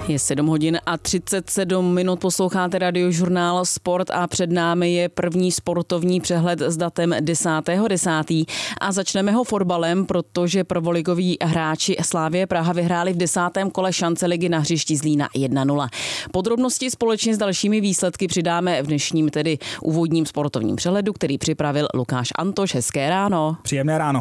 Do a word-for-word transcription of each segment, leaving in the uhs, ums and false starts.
Je sedm hodin a třicet sedm minut, posloucháte Radiožurnál Sport a před námi je první sportovní přehled s datem desátého desátého a začneme ho fotbalem, protože prvoligoví hráči Slavie Praha vyhráli v desátém kole šance ligy na hřišti Zlína jedna nula. Podrobnosti společně s dalšími výsledky přidáme v dnešním tedy úvodním sportovním přehledu, který připravil Lukáš Antoš. Hezké ráno. Příjemné ráno.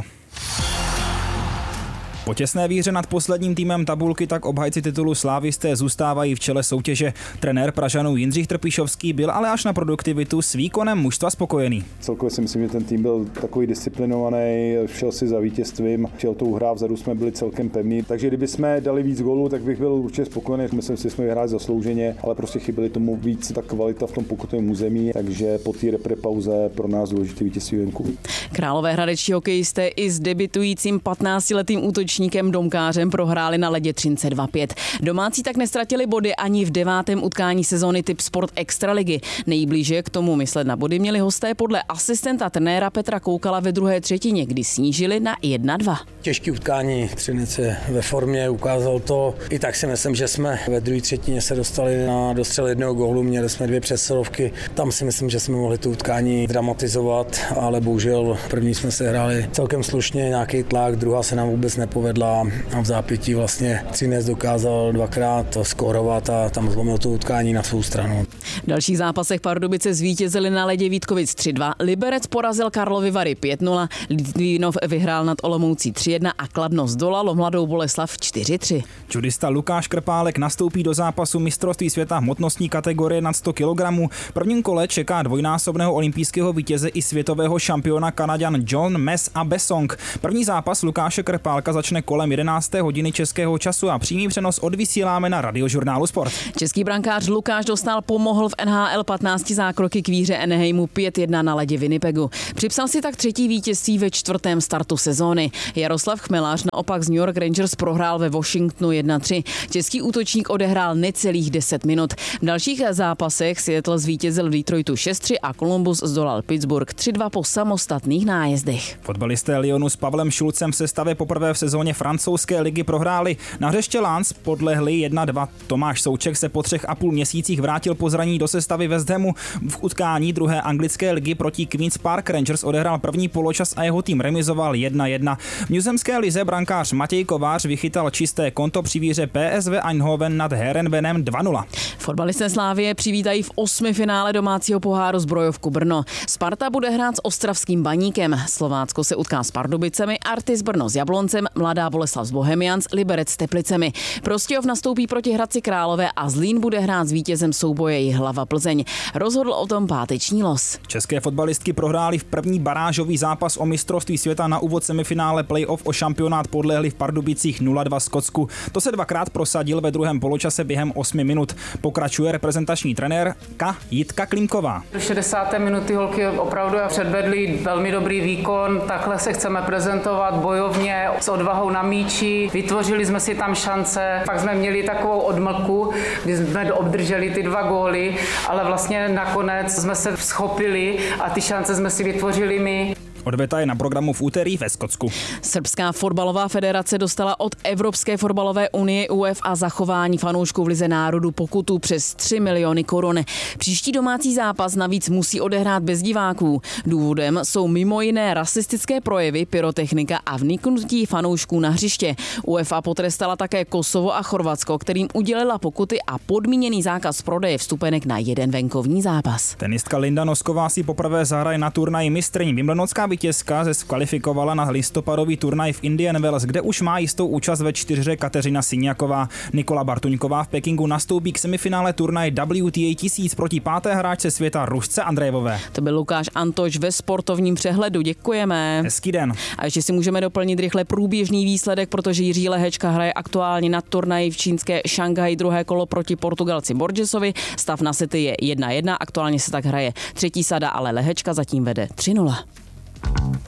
Po těsné výhře nad posledním týmem tabulky tak obhajci titulu slávisté zůstávají v čele soutěže. Trenér Pražanů Jindřich Trpišovský byl ale až na produktivitu s výkonem mužstva spokojený. Celkově si myslím, že ten tým byl takový disciplinovaný, šel si za vítězstvím, chtěl tou hrát, vzadu jsme byli celkem pevní. Takže kdyby jsme dali víc gólů, tak bych byl určitě spokojený. Myslím si, že jsme vyhráli zaslouženě, ale prostě chyběly tomu víc ta kvalita v tom pokutovém území, takže po té repre pauze pro nás důležitý vítězství venku. Královéhradečtí hokejisté i s debitujícím patnáctiletým útočníkem Domkářem prohráli na ledě Třince dva pět. Domácí tak nestratili body ani v devátém utkání sezóny Typ Sport Extraligy. Nejblíže k tomu myslet na body měli hosté podle asistenta trenéra Petra Koukala ve druhé třetině, kdy snížili na jedna dva. Těžký utkání, Třinec je ve formě, ukázal to. I tak si myslím, že jsme ve druhé třetině se dostali na dostřel jednoho gólu, měli jsme dvě přesilovky. Tam si myslím, že jsme mohli to utkání dramatizovat, ale bohužel první jsme se hráli celkem slušně, nějaký tlak, druhá se nám vůbec nepovedla. A v zápětí vlastně Třinec dokázal dvakrát skórovat a tam zlomil to utkání na svou stranu. V dalších zápasech Pardubice zvítězili na ledě Vítkovic tři dva, Liberec porazil Karlovy Vary pět nula, Litvínov vyhrál nad Olomoucí tři jedna a Kladno zdolalo Mladou Boleslav čtyři tři. Judista Lukáš Krpálek nastoupí do zápasu mistrovství světa hmotnostní kategorie nad sto kilogramů. V prvním kole čeká dvojnásobného olympijského vítěze i světového šampiona Kanaďan John Mess a Besong. První zápas Lukáše Krpálka začne kolem jedenácté hodiny českého času a přímý přenos odvysíláme na Radiožurnálu Sport. Český brankář Lukáš Dostál pomohl v N H L patnácti zákroky k výhře Anaheimu pět jedna na ledě Winnipegu. Připsal si tak třetí vítězství ve čtvrtém startu sezóny. Jaroslav Chmelář naopak z New York Rangers prohrál ve Washingtonu jedna tři. Český útočník odehrál necelých deset minut. V dalších zápasech Seattle zvítězil v Detroitu šest tři a Columbus zdolal Pittsburgh tři dva po samostatných nájezdech. Fotbalisté Lyonu s Pavlem Šulcem v sestavě poprvé v sezóně francouzské ligy prohráli. Na hřiště Lens podlehli jedna dva. Tomáš Souček se po třech a půl měsících vrátil po zranění do sestavy West Hamu. V utkání druhé anglické ligy proti Queen's Park Rangers odehrál první poločas a jeho tým remizoval jedna jedna. V nizozemské lize brankář Matěj Kovář vychytal čisté konto při výhře P S V Eindhoven nad Heerenveenem dva nula. Fotbalisté Slávie přivítají v osmi finále domácího poháru Zbrojovku Brno. Sparta bude hrát s ostravským Baníkem. Slovácko se utká s Pardubicemi, Artis Brno s Jabloncem, Mladá Boleslav s Bohemians, Liberec s Teplicemi. Prostějov nastoupí proti Hradci Králové a Zlín bude hrát s vítězem souboje Jihlava Plzeň. Rozhodl o tom páteční los. České fotbalistky prohrály v první barážový zápas o mistrovství světa. Na úvod semifinále playoff o šampionát podlehli v Pardubicích nula dva Skotsku. To se dvakrát prosadil ve druhém poločase během osmi minut. Pokračuje reprezentační trenérka Jitka Klimková. Do šedesáté minuty holky opravdu předvedly velmi dobrý výkon. Takhle se chceme prezentovat bojovně s odvahou na míči. Vytvořili jsme si tam šance, pak jsme měli takovou odmlku, kdy jsme obdrželi ty dva góly, ale vlastně nakonec jsme se schopili a ty šance jsme si vytvořili my. Odveta je na programu v úterý ve Skotsku. Srbská fotbalová federace dostala od Evropské fotbalové unie U E F A za chování fanoušků v Lize národů pokutu přes tři miliony korun. Příští domácí zápas navíc musí odehrát bez diváků. Důvodem jsou mimo jiné rasistické projevy, pyrotechnika a vniknutí fanoušků na hřiště. U E F A potrestala také Kosovo a Chorvatsko, kterým udělila pokuty a podmíněný zákaz prodeje vstupenek na jeden venkovní zápas. Tenistka Linda Nosková si poprvé zahraje na turnaji mistryň. Wimbledonská vítězka se kvalifikovala na listopadový turnaj v Indian Wells, kde už má jistou účast ve čtyřhře Kateřina Syňaková. Nikola Bartuňková v Pekingu nastoupí k semifinále turnaje W T A tisíc proti páté hráčce světa Rušce Andrejevové. To byl Lukáš Antoš ve sportovním přehledu. Děkujeme. Hezký den. A ještě si můžeme doplnit rychle průběžný výsledek, protože Jiří Lehečka hraje aktuálně na turnaji v čínské Šanghaji druhé kolo proti Portugalci Borgesovi. Stav na sety je jedna jedna, aktuálně se tak hraje třetí sada, ale Lehečka zatím vede tři nula.